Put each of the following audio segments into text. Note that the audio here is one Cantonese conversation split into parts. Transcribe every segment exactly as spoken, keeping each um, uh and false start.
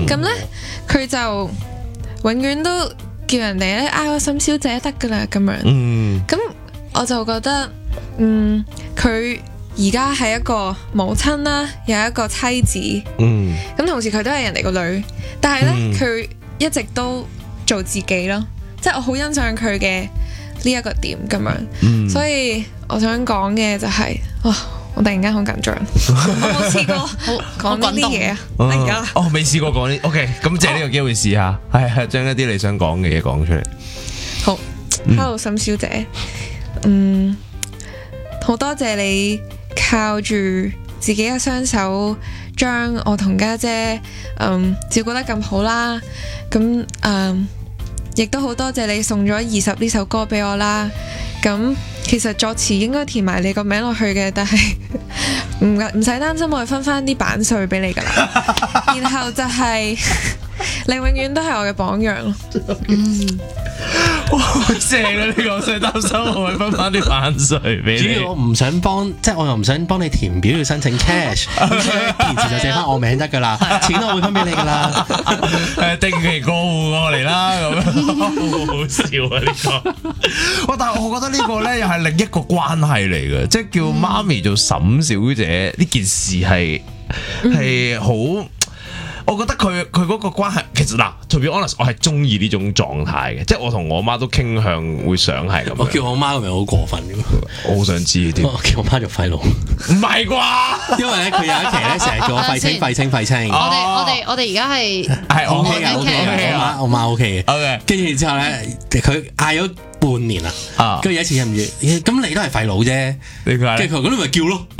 咁咧佢就永遠都叫人哋咧嗌我沈小姐得噶啦咁樣。 嗯， 咁我就覺得，嗯，佢而家係一個母親啦，有一個妻子， 嗯， 咁同時佢都係人哋個女，但係咧嗯佢一直都做自己咯，即係我好欣賞佢嘅呢一個點咁樣。 嗯， 所以我想講嘅就係、是，哇！我突然間好緊張，我冇試過講呢啲嘢啊！ 哦哎呀， 哦，未試過講呢 ，OK，咁借呢個機會試下，係係將一啲你想講嘅嘢講出嚟。 好，Hello，沈小姐，嗯，好多謝你靠住自己嘅雙手，將我同家姐嗯照顧得咁好啦，咁嗯亦都好多謝你送咗二十呢首歌俾我啦，咁其實作詞應該填埋你個名落去嘅，但係唔唔使擔心，我會分翻啲版稅俾你噶啦，然後就係、你永遠都係我嘅榜樣咯。嗯， 哇，好正啊！呢個所以擔心我會分翻啲版稅俾你。 主要我唔想幫，即係我又唔想幫你填表要申請 cash，咁所以填詞就寫翻我名得噶啦，錢我會分俾你噶啦。 誒，定期過戶過嚟啦，咁樣好好笑啊！呢個，哇！但係我覺得呢個咧又係另一個關係嚟嘅，即係叫媽咪做沈小姐呢件事係係好。我覺得佢佢嗰個關係其實嗱，to be honest，我係中意呢種狀態嘅，即係我同我媽都傾向會想係咁樣。 我叫我媽個名好過分嘅， 我好想知添。 我叫我媽做廢佬， 唔係啩？ 因為咧佢有一期咧成日叫我廢青廢青廢青。 我哋我哋我哋而家係係 O K 嘅 O K 嘅， OK 我媽我媽 O K 嘅。 OK， 跟住之後咧，佢嗌咗半年啦， 啊， 跟住有一次忍唔住，咁你都係廢佬啫， 點解咧？ 跟住佢話咁你咪叫咯。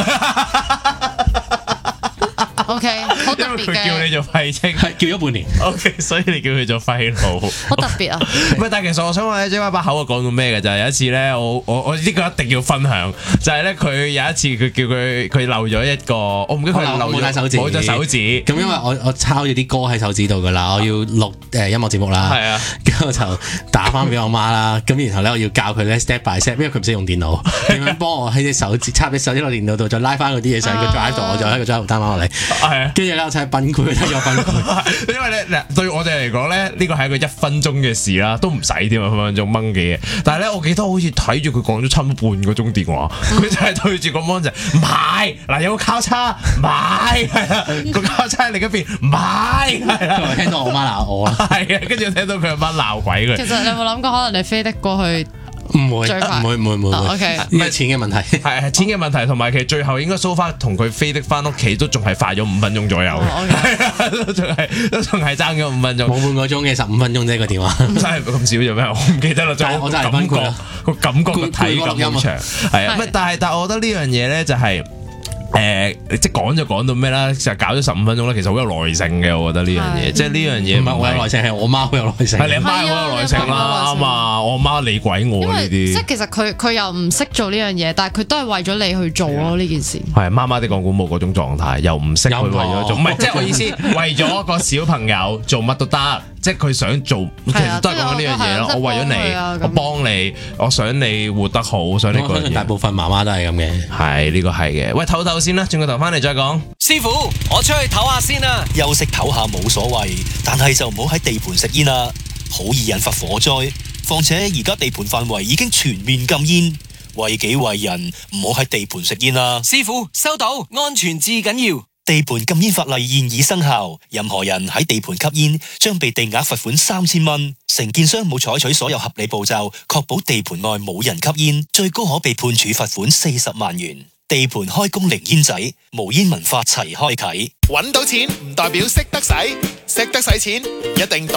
O K，好特別因為佢叫你嘅， 做廢青， 係叫咗半年。 OK，所以你叫佢做廢佬。 好特別啊！ 唔係，但係其實我想話咧，J Y 把口啊講到咩嘅就係有一次咧，我我我呢個一定要分享，就係咧佢有一次佢叫佢佢漏咗一個，我唔記得佢漏咗冇帶手指， 冇隻手指。 咁因為我我抄咗啲歌喺手指度噶啦，我要錄誒音樂節目啦。 係啊， 咁我就打翻俾我媽啦。咁然後咧我要教佢咧 step by step，因為佢唔識用電腦，點樣幫我喺隻手指插隻手指落電腦度，再拉翻嗰啲嘢上個 drive 度，我就喺個 drive 度 down 翻落嚟。 係啊。 跟住咧我就係崩潰，睇咗崩潰。 因為咧嗱，對我哋嚟講咧，呢個係一個一分鐘嘅事啦，都唔使添啊，分分鐘掹嘅嘢。但係咧，我記得好似睇住佢講咗差唔多半個鐘電話，佢就係對住個 mon 就唔係嗱，有個交叉唔係係啦，個交叉喺另一邊唔係係啦， 我聽到我媽鬧我啦， 係啊，跟住聽到佢阿媽鬧鬼佢。 其實你有冇諗過，可能你飛得過去？ 唔會最快唔會唔會唔會。 哦，OK 呢個錢嘅問題。 係係錢嘅問題，同埋其實最後應該 so far 同佢飛的翻屋企都仲係快咗五分鐘左右哦嘅，係啊，都仲係都仲係爭咗五分鐘， 冇半個鐘嘅十五分鐘啫個電話。 真係咁少啫咩？我唔記得啦， 但係我真係崩潰啦個感覺個體感咁長，係啊， 係唔但係但係我覺得呢樣嘢咧就係。誒，即係講就講到咩啦？就搞咗十五分鐘啦，其實好有耐性嘅，我覺得呢樣嘢， 係即係呢樣嘢唔係我有耐性，係我媽好有耐性。 係你阿媽好有耐性啦， 係啊啱啊！我阿媽理鬼我因呢啲， 為即係其實佢佢又唔識做呢樣嘢，但係佢都係為咗你去做咯呢件事。 係媽媽的講古冇嗰種狀態，又唔識去為咗做，唔係即係我意思，為咗個小朋友做乜都得，即係佢想做，其實都係講緊呢樣嘢咯。我為咗你，我幫你，我想你活得好，想你我相信大部分媽媽都係咁嘅。 係呢個係嘅。喂，唞唞先啦，轉個頭翻嚟再講。 師傅，我出去唞下先啦。休息唞下冇所謂，但係就唔好喺地盤食煙啦，好易引發火災。況且而家地盤範圍已經全面禁煙，為己為人，唔好喺地盤食煙啦。師傅收到，安全至緊要。地盤禁煙法例現已生效，任何人喺地盤吸煙將被地額罰款三千蚊。承建商冇採取所有合理步驟，確保地盤內冇人吸煙，最高可被判處罰款四十萬元。地盤開工零煙仔，無煙文化齊開啟。 搵到錢唔代表識得使，識得使錢唔一定代